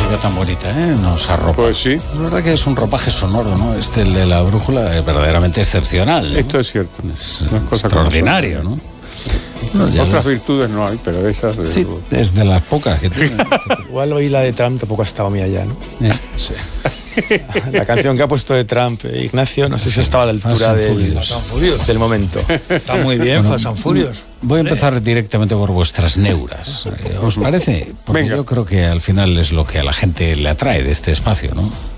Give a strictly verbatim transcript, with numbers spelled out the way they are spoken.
música tan bonita, ¿eh? Nos arropa. Pues sí. La verdad que es un ropaje sonoro, ¿no? Este, el de la brújula, es verdaderamente excepcional, ¿no? Esto es cierto. Es Una cosa extraordinario, ¿no? Bueno, ya Otras los... virtudes no hay, pero esas... De... Sí, es de las pocas que tiene. Igual hoy la de Trump tampoco ha estado muy allá, ¿no? Eh, sí. La canción que ha puesto de Trump, eh, Ignacio, no sé si estaba a la altura Fast and del, Furious. Fast and Furious. del momento. Está muy bien, Bueno, Fast and Furious. Voy a empezar directamente por vuestras neuras. ¿Os parece? Porque Venga. yo creo que al final es lo que a la gente le atrae de este espacio, ¿no?